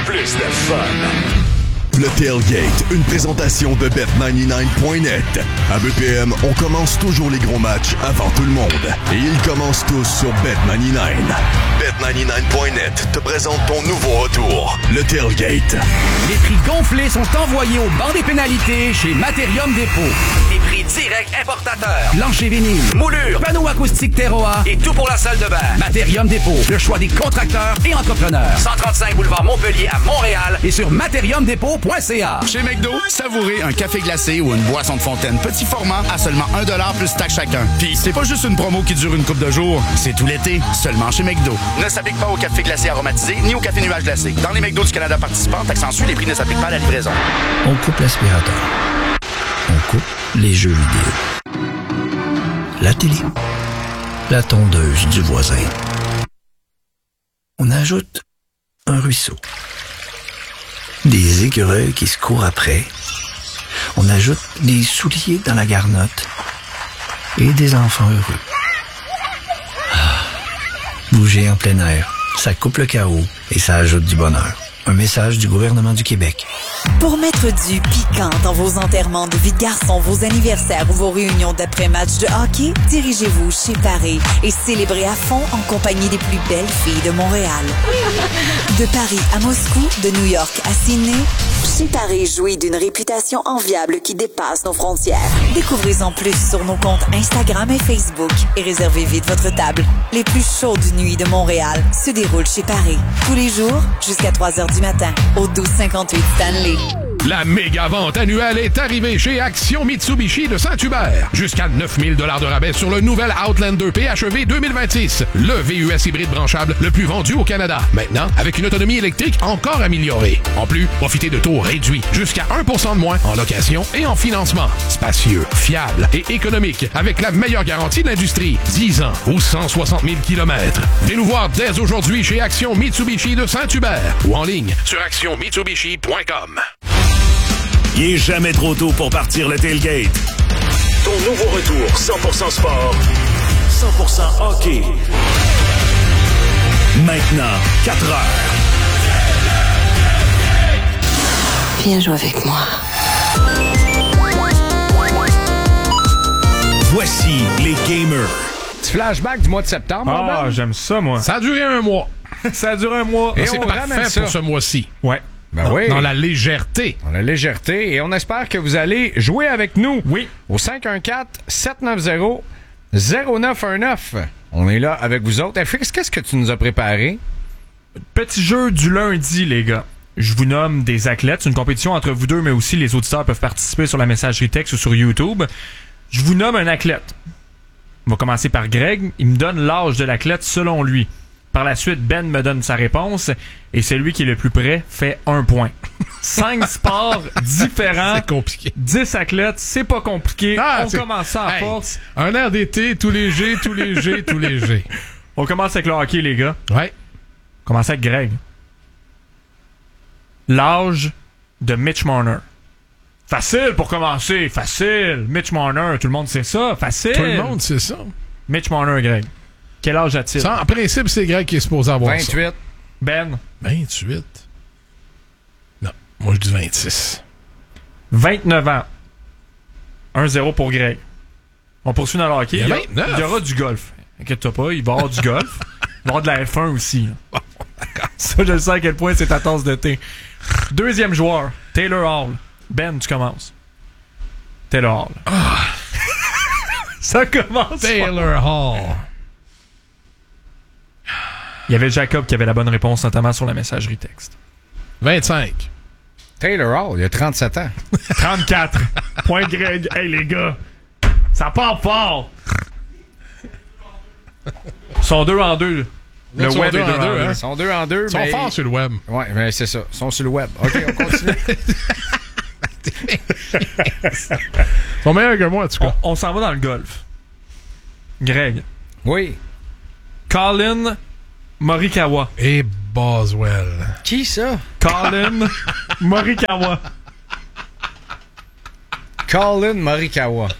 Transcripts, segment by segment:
plus de fun. Le Tailgate, une présentation de Bet99.net. À BPM, on commence toujours les gros matchs avant tout le monde. Et ils commencent tous sur Bet99. Bet99.net te présente ton nouveau retour, le Tailgate. Les prix gonflés sont envoyés au banc des pénalités chez Matérium Dépôt. Des prix directs importateurs. Plancher vinyle, moulure, panneaux acoustiques Terroir et tout pour la salle de bain. Matérium Dépôt, le choix des contracteurs et entrepreneurs. 135 boulevard Montpellier à Montréal et sur matériumdépôt.ca. Chez McDo, savourez un café glacé ou une boisson de fontaine petit format à seulement 1$ plus taxe chacun. Puis c'est pas juste une promo qui dure une couple de jours, c'est tout l'été, seulement chez McDo. Ne s'applique pas au café glacé aromatisé ni au café nuage glacé. Dans les McDo du Canada participants, accentue, les prix ne s'appliquent pas à la livraison. On coupe l'aspirateur. On coupe les jeux vidéo. La télé. La tondeuse du voisin. On ajoute un ruisseau. Des écureuils qui se courent après. On ajoute des souliers dans la garnotte. Et des enfants heureux. Bouger en plein air, ça coupe le chaos et ça ajoute du bonheur. Un message du gouvernement du Québec. Pour mettre du piquant dans vos enterrements de vie de garçon, vos anniversaires ou vos réunions d'après-match de hockey, dirigez-vous chez Paris et célébrez à fond en compagnie des plus belles filles de Montréal. De Paris à Moscou, de New York à Sydney, chez Paris jouit d'une réputation enviable qui dépasse nos frontières. Découvrez-en plus sur nos comptes Instagram et Facebook et réservez vite votre table. Les plus chaudes nuits de Montréal se déroulent chez Paris. Tous les jours, jusqu'à 3h du matin, au 1258 Stanley. La méga vente annuelle est arrivée chez Action Mitsubishi de Saint-Hubert. Jusqu'à 9 000 $ de rabais sur le nouvel Outlander PHEV 2026. Le VUS hybride branchable le plus vendu au Canada. Maintenant, avec une autonomie électrique encore améliorée. En plus, profitez de taux réduits. Jusqu'à 1% de moins en location et en financement. Spacieux, fiable et économique. Avec la meilleure garantie de l'industrie. 10 ans ou 160 000 km. Venez nous voir dès aujourd'hui chez Action Mitsubishi de Saint-Hubert. Ou en ligne sur actionmitsubishi.com. Il est jamais trop tôt pour partir le tailgate. Ton nouveau retour 100% sport, 100% hockey. Maintenant, 4 heures. Viens jouer avec moi. Voici les gamers. Petit flashback du mois de septembre. Ah, Ben? j'aime ça, moi. Ça a duré un mois. Ça a duré un mois. Et c'est parfait pour ce mois-ci. Ouais. Ben oui. Dans la légèreté. Dans la légèreté. Et on espère que vous allez jouer avec nous. Oui. Au 514-790-0919. On est là avec vous autres. FX, qu'est-ce que tu nous as préparé? Petit jeu du lundi, les gars. Je vous nomme des athlètes. C'est une compétition entre vous deux, mais aussi les auditeurs peuvent participer sur la messagerie texte ou sur YouTube. Je vous nomme un athlète. On va commencer par Greg. Il me donne l'âge de l'athlète selon lui. Par la suite, Ben me donne sa réponse et celui qui est le plus près fait 1 point. 5 sports différents. C'est compliqué. 10 athlètes, c'est pas compliqué. On commence ça en force. Un air d'été, tout léger, tout léger, tout léger. On commence avec le hockey, les gars. Ouais. On commence avec Greg. L'âge de Mitch Marner. Facile pour commencer, facile. Mitch Marner, tout le monde sait ça, facile. Tout le monde sait ça. Mitch Marner, Greg. Quel âge a-t-il? Ça, en principe, c'est Greg qui est supposé avoir 28. ça. Ben. 28? Non, moi je dis 26. 29 ans. 1-0 pour Greg. On poursuit dans le hockey. Il y aura du golf. Inquiète-toi pas, il va y avoir du golf. Il va y avoir de la F1 aussi. Ça, je le sais à quel point c'est ta tasse de thé. Deuxième joueur, Taylor Hall. Ben, tu commences. Taylor Hall. Ça commence. Taylor Hall. Il y avait Jacob qui avait la bonne réponse, notamment sur la messagerie texte. 25. Taylor Hall, il a 37 ans. 34. Point Greg. Hey, les gars, ça part fort. Ils sont 2 en 2. Le web est 2 en 2. Ils sont 2 en 2. Ils sont forts sur le web. Ouais, mais c'est ça. Ils sont sur le web. OK, on continue. Ils sont meilleurs que moi, en tout cas. On s'en va dans le golf. Greg. Oui. Colin Morikawa. Et Boswell. Qui ça? Colin Morikawa. Colin Morikawa.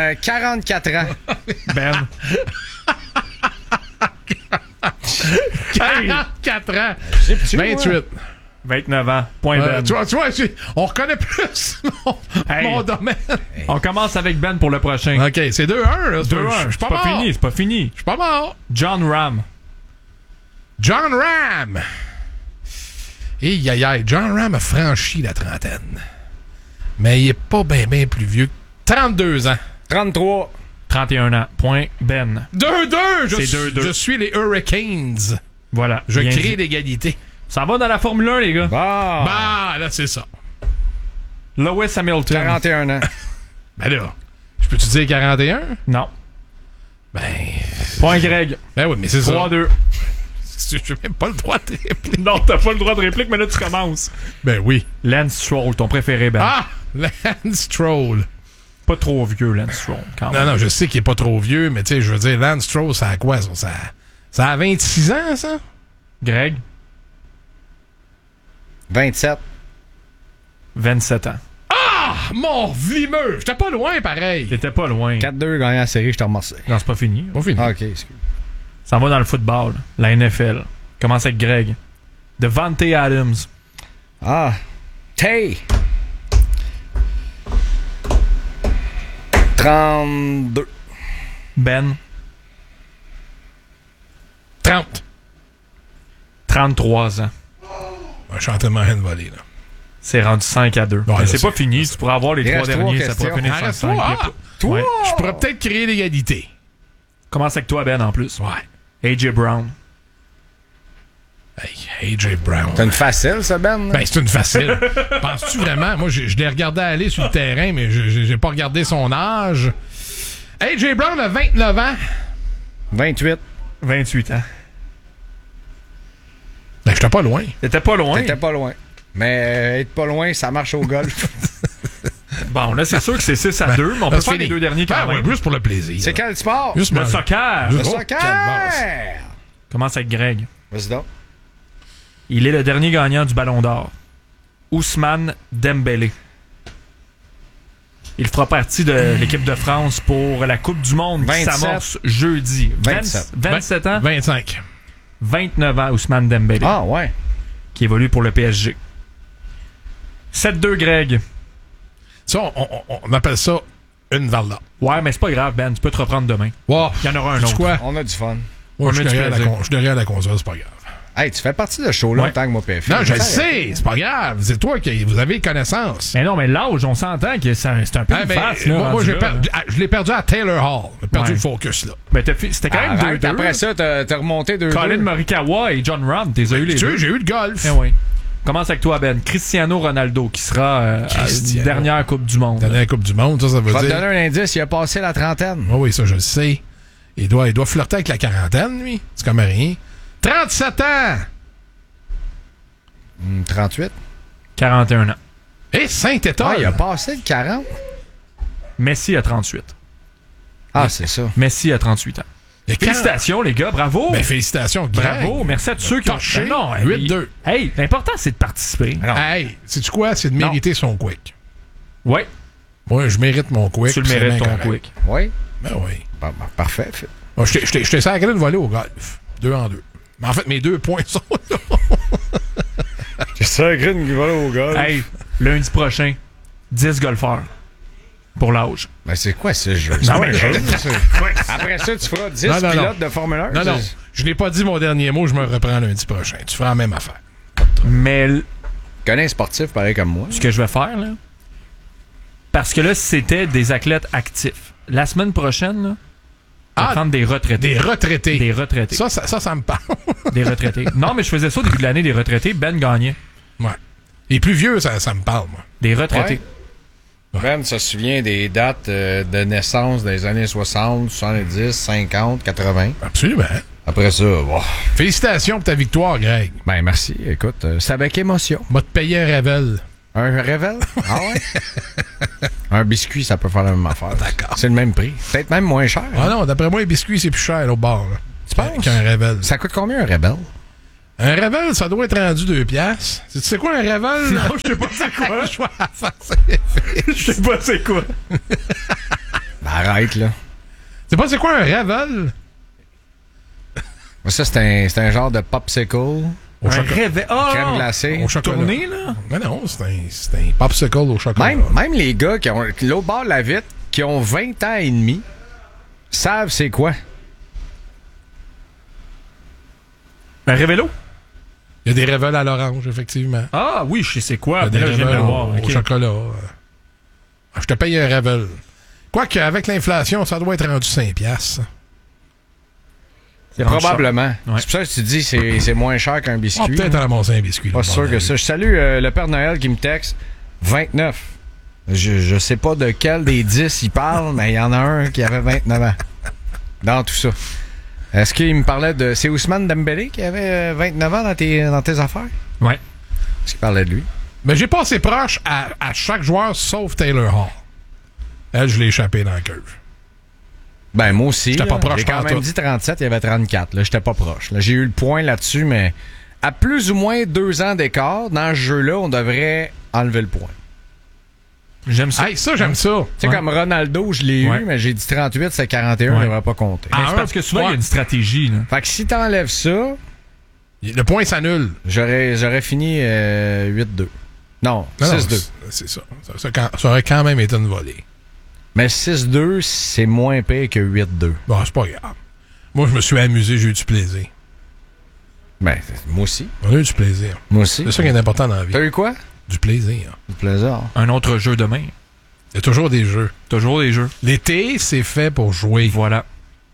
44 ans. Ben. 44 ans. 28. 29 ans. Point Ben. Tu vois, on reconnaît plus mon domaine. On commence avec Ben pour le prochain. OK, c'est 2-1. Là. 2-1. C'est pas fini, c'est pas fini. Je suis pas mort. John Ram. John Ram. John Ram a franchi la trentaine. Mais il est pas bien plus vieux. 32 ans. 33. 31 ans. Point Ben. 2-2. C'est 2-2. Je suis les Hurricanes. Voilà. Je crée l'égalité. Ça va dans la Formule 1, les gars. Bah, là, c'est ça. Lewis Hamilton. 41 ans. Ben là, je peux-tu dire 41? Non. Ben... Point Greg. Ben oui, mais c'est 3-2. Je n'ai même pas le droit de réplique. Non, t'as pas le droit de réplique, mais là, tu commences. Ben oui. Lance Stroll, ton préféré, Ben. Ah! Lance Stroll. Pas trop vieux, Lance Stroll, quand même. Non, je sais qu'il est pas trop vieux, mais tu sais, je veux dire, Lance Stroll, ça a quoi, ça? Ça a 26 ans, ça? Greg? 27. 27 ans. Ah! Mon vlimeux! J'étais pas loin, pareil. T'étais pas loin. 4-2 gagnant la série, je te remercie. Non, c'est pas fini. Pas fini. Ah, OK, excuse. Ça va dans le football, la NFL. Commence avec Greg. Devante Adams. Ah. Tay. 32. Ben. 30. 33 ans. Je suis en train de m'en voler, là. C'est rendu 5-2. Bon, mais là, c'est pas fini. Tu pourras avoir les Il 3 reste derniers. trois Ça pourrait questions. finir Il reste 5-5. trois. Ouais. Ouais. Je pourrais peut-être créer l'égalité. Commence avec toi, Ben, en plus. Ouais. AJ Brown. Hey, AJ Brown. C'est une facile, ça, Ben? Ben, c'est une facile. Penses-tu vraiment? Moi, je l'ai regardé aller sur le terrain, mais j'ai pas regardé son âge. AJ Brown a 29 ans. 28. 28 ans. Ben, j'étais pas loin. T'étais pas loin. T'étais pas loin. Mais être pas loin, ça marche au golf. Bon, là, c'est sûr que c'est 6-2, mais on peut faire les deux derniers quand même. Ouais, juste pour le plaisir. C'est quel sport? Juste Le manger. soccer. Le Oh, soccer! quelle base. Commence avec Greg. Vas-y donc. Il est le dernier gagnant du Ballon d'Or. Ousmane Dembélé. Il fera partie de l'équipe de France pour la Coupe du Monde qui 27. s'amorce jeudi. 27 ans? 25. 29 ans, Ousmane Dembélé. Ah, ouais. Qui évolue pour le PSG. 7-2, Greg. Ça, on appelle ça une varla. Ouais, mais c'est pas grave, Ben. Tu peux te reprendre demain. Wow. Il y en aura un Sais-tu autre. quoi? On a du fun. Moi, je a suis du derrière, plaisir. je suis derrière la console, c'est pas grave. Hey, tu fais partie de ce show-là Ouais. en tant que moi, PF. Non, je le sais, c'est pas grave. C'est toi qui vous avez connaissance. Mais non, mais l'âge, on s'entend que c'est un peu une face. Là, moi, rendu là. je l'ai perdu à Taylor Hall. J'ai perdu Ouais. le focus, là. Mais c'était quand même Arrête, 2-2. après ça, t'as remonté 2-2. Colin Morikawa et John Ram, t'es eu les Tu deux. sais, j'ai eu le golf. Eh oui. Commence avec toi, Ben. Cristiano Ronaldo, qui sera à la Cristiano. dernière Coupe du Monde. Dernière Coupe du Monde, ça veut Je vais te dire. donner un indice, il a passé la trentaine. Oui, ça, je le sais. Il doit flirter avec la quarantaine, lui. C'est comme rien. 37 ans! 38. 41 ans. Et Saint-Étoile! Ah, il a passé le 40. Messi a 38. Ah, c'est ça. Messi a 38 ans. Et Félicitations, les gars. Bravo. Ben, félicitations, Greg. Bravo. Merci à tous ceux qui ont... Torché. Ben non, 8-2. Hey, l'important, c'est de participer. Hey, sais-tu quoi? C'est de mériter son quick. Oui. Moi, je mérite mon quick. Tu le c'est mérites, bien ton correct. quick. Oui. Ben oui. Parfait. Bon, je t'ai sacré de voler au golf. 2-2. Mais en fait, mes 2 points sont là. J'ai sacré une gueule au golf. Hey, lundi prochain, 10 golfeurs. Pour l'âge. Ben, c'est quoi ce jeu? Non, mais Après ça, tu feras 10 Non, non, pilotes non. de Formule 1? Non. Je n'ai pas dit mon dernier mot. Je me reprends lundi prochain. Tu feras la même affaire. Mais Tu connais un sportif pareil comme moi? ce que je vais faire, là, parce que là, c'était des athlètes actifs. La semaine prochaine, là, on va prendre des retraités. Des retraités. Des retraités. Ça me parle. Des retraités. Non, mais je faisais ça au début de l'année, des retraités. Ben gagnait. Ouais. Les plus vieux, ça me parle, moi. Des retraités. Ben se souvient des dates de naissance des années 60, 70, 50, 80. Absolument. Après ça, bon. Félicitations pour ta victoire, Greg. Ben merci. Écoute, c'est avec émotion. On va te payer un Revel. Un Revel? Ah ouais? Un biscuit, ça peut faire la même affaire. D'accord. C'est le même prix. Peut-être même moins cher. Ah non, d'après moi, les biscuits, c'est plus cher au bar. Là. Tu penses? Qu'un Revel. Ça coûte combien un Rebel? Un Revel, ça doit être rendu 2 piastres. Tu sais quoi un Revel? Non, je sais pas c'est quoi. Je sais pas c'est quoi. Ben, arrête, là. Tu sais pas c'est quoi un Revel? Ça, c'est un genre de popsicle. Crème glacée. Au chocolat. Tourné, là? Mais non, c'est un popsicle au chocolat. Même les gars qui ont l'autre bord de la vitre, qui ont 20 ans et demi, savent c'est quoi. Un Révélo? Il y a des Révèles à l'orange, effectivement. Ah oui, je sais c'est quoi. Il y a des Là, je viens de Révèles le voir. au Ok. chocolat. Je te paye un Révèle. Quoique, avec l'inflation, ça doit être rendu 5$. Probablement. Ouais. C'est pour ça que tu dis que c'est moins cher qu'un biscuit. Peut-être ramasser un biscuit. Pas sûr que ça. Je salue le Père Noël qui me texte 29. Je sais pas de quel des 10 il parle, mais il y en a un qui avait 29 ans. Dans tout ça. Est-ce qu'il me parlait de... C'est Ousmane Dembélé qui avait 29 ans dans tes affaires? Ouais. Est-ce qu'il parlait de lui? Mais j'ai passé proche à chaque joueur sauf Taylor Hall. Elle, je l'ai échappé dans la curve. Ben, moi aussi. J'étais pas proche J'ai quand même pantoute. dit 37, il y avait 34. Là, j'étais pas proche. Là, j'ai eu le point là-dessus, mais à plus ou moins 2 ans d'écart, dans ce jeu-là, on devrait enlever le point. J'aime ça. Hey, ça, j'aime ça. Tu sais, comme Ronaldo, je l'ai eu, mais j'ai dit 38, c'est 41, Ouais. je devrais pas compter. Mais c'est parce que souvent, il y a une stratégie. Là. Fait que si t'enlèves ça, le point s'annule. j'aurais fini 8-2. Non, 6-2. C'est ça. Ça aurait quand même été une volée. Mais 6-2, c'est moins pire que 8-2. Bon, c'est pas grave. Moi, je me suis amusé, j'ai eu du plaisir. Ben, moi aussi. On a eu du plaisir. Moi aussi. C'est ça qui est important dans la vie. T'as eu quoi? Du plaisir. Du plaisir. Un autre jeu demain. Il y a toujours des jeux. Toujours des jeux. L'été, c'est fait pour jouer. Voilà.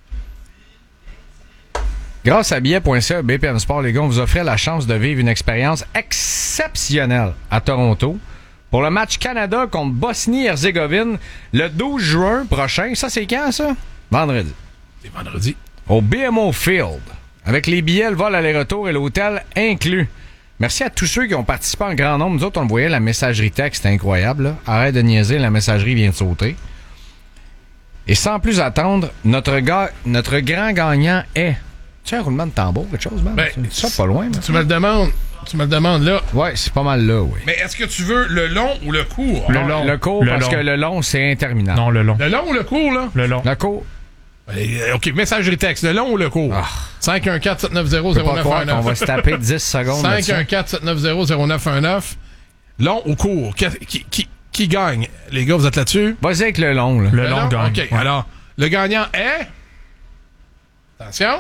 Grâce à billet.ca, BPM Sport, les gars, on vous offrait la chance de vivre une expérience exceptionnelle à Toronto pour le match Canada contre Bosnie-Herzégovine le 12 juin prochain. Ça, c'est quand, ça? Vendredi. C'est vendredi. Au BMO Field. Avec les billets, le vol aller-retour et l'hôtel inclus. Merci à tous ceux qui ont participé en grand nombre. Nous autres, on le voyait, la messagerie texte, c'était incroyable. Là. Arrête de niaiser, la messagerie vient de sauter. Et sans plus attendre, notre grand gagnant est... Tu as un roulement de tambour, quelque chose, man? Ben, ça, pas loin, man. Tu me le demandes là. Ouais, c'est pas mal là, oui. Mais est-ce que tu veux le long ou le court? Le long. Le court, Le parce long. que le long, c'est interminable. Non, le long. Le long ou le court, là? Le long. Le court. OK, messagerie texte. Le long ou le court? 514-790-0919. On va se taper 10 secondes. 514-790-0919. Long ou court? Qui gagne? Les gars, vous êtes là-dessus? Vas-y avec le long, là. Le long gagne. OK, Ouais. alors, le gagnant est... Attention.